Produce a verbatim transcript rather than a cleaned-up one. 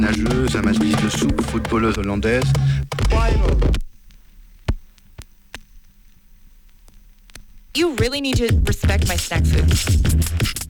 nageuse, amatrice de soupe, footballeuse hollandaise. You really need to respect my snack food.